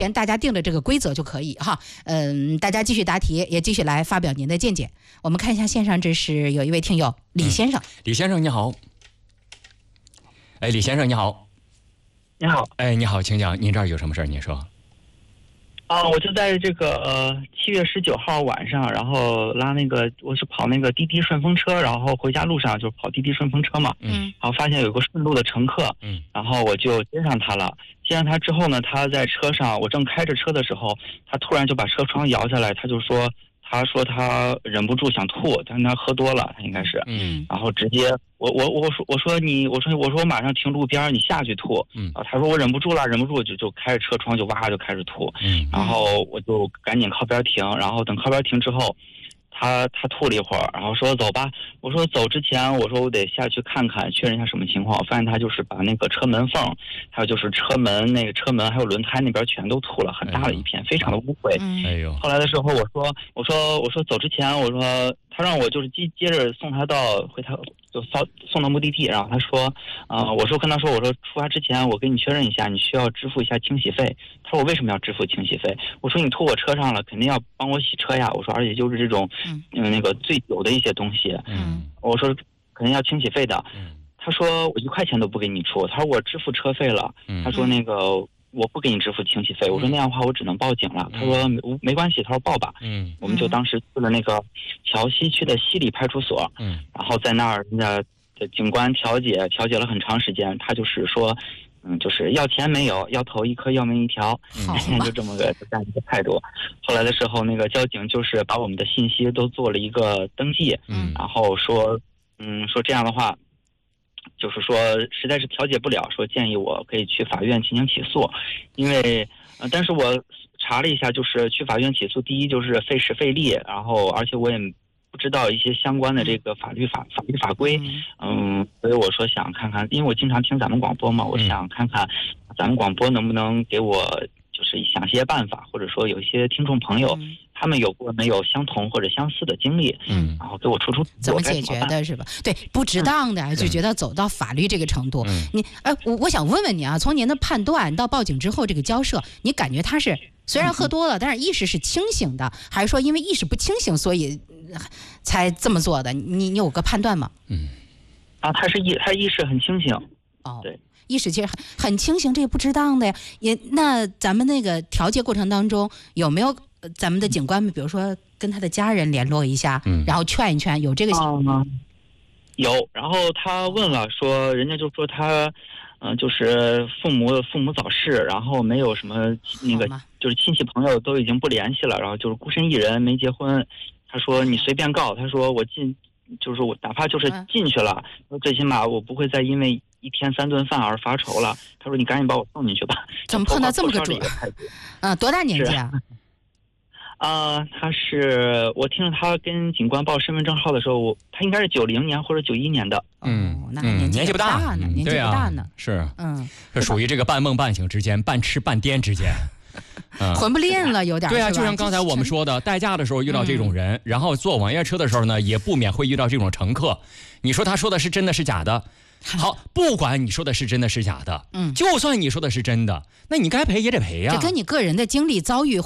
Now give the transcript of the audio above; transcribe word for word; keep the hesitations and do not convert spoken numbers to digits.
大家定的这个规则就可以哈。嗯，大家继续答题，也继续来发表您的见解。我们看一下线上，这是有一位听友李先生。 嗯、李先生你好。哎，李先生你好。 你好。 哎，你好，请讲，您这儿有什么事儿？您说。 啊，我就在这个呃七月十九号晚上，然后拉那个我是跑那个滴滴顺风车，然后回家路上就跑滴滴顺风车嘛， 嗯， 然后发现有个顺路的乘客， 嗯， 然后我就接上他了。接上他之后呢，他在车上，我正开着车的时候，他突然就把车窗摇下来，他就说。他说他忍不住想吐，但是他喝多了，他应该是， 嗯， 然后直接我我我说我说你我说我说我马上停路边，你下去吐， 嗯， 啊，他说我忍不住了，忍不住就就开着车窗就哇就开始吐， 嗯， 然后我就赶紧靠边停，然后等靠边停之后，他他吐了一会儿，然后说走吧，我说走之前我说我得下去看看确认一下什么情况，我发现他就是把那个车门缝，还有就是车门那个车门还有轮胎那边全都吐了很大的一片，哎、非常的污秽。 哎呦！ 后来的时候我说我说我说走之前我说他让我就是接接着送他到回他就送送到目的地，然后他说啊、呃、我说跟他说我说出发之前我跟你确认一下你需要支付一下清洗费，他说我为什么要支付清洗费？我说你吐我车上了肯定要帮我洗车呀，我说而且就是这种嗯、呃、那个醉酒的一些东西， 嗯， 我说肯定要清洗费的， 嗯， 他说我一块钱都不给你出，他说我支付车费了， 嗯， 他说那个。我不给你支付清洗费，我说那样的话我只能报警了。嗯、他说没没关系，他说报吧。 嗯， 我们就当时去了那个桥西区的西里派出所， 嗯， 然后在那儿那警官调解调解了很长时间，他就是说，嗯，就是要钱没有，要头一颗要命一条，嗯，就这么个这样一个态度。后来的时候，那个交警就是把我们的信息都做了一个登记， 嗯， 然后说，嗯，说这样的话。就是说，实在是调解不了，说建议我可以去法院进行起诉，因为，呃，但是我查了一下，就是去法院起诉，第一就是费时费力，然后而且我也不知道一些相关的这个法律法法律法规，嗯，所以我说想看看，因为我经常听咱们广播嘛，我想看看咱们广播能不能给我就是想些办法，或者说有一些听众朋友。嗯他们有过没有相同或者相似的经历，嗯，然后给我出出怎么解决的是吧？对，不值当的、嗯、就觉得走到法律这个程度，嗯、你哎，我我想问问你啊，从您的判断到报警之后这个交涉，你感觉他是虽然喝多了，嗯、但是意识是清醒的，还是说因为意识不清醒所以才这么做的？你你有个判断吗？ 嗯，啊，他是意他意识很清醒， 哦， 对。 意识其实很很清醒，这也不值当的呀。也那咱们那个调解过程当中有没有咱们的警官们，比如说跟他的家人联络一下，嗯、然后劝一劝，有这个？ 嗯，有。然后他问了，说人家就说他，嗯、呃，就是父母父母早逝，然后没有什么那个，就是亲戚朋友都已经不联系了，然后就是孤身一人没结婚。他说你随便告，他说我进，就是我哪怕就是进去了，嗯、最起码我不会再因为。一天三顿饭而发愁了，他说：“你赶紧把我送进去吧。” 怎么碰到这么个主？嗯，多大年纪啊？ 啊、呃，他是我听着他跟警官报身份证号的时候，我他应该是九零年或者九一年的。 嗯，那年纪年纪不大呢，年纪不大呢。 是， 嗯， 是属于这个半梦半醒之间，半痴半癫之间。 嗯、魂不吝了，有点。 对啊，就像刚才我们说的，代驾的时候遇到这种人，嗯、然后坐网约车的时候呢，也不免会遇到这种乘客。你说他说的是真的是假的？好，不管你说的是真的是假的，嗯，就算你说的是真的，那你该赔也得赔呀、啊。 这跟你个人的经历遭遇。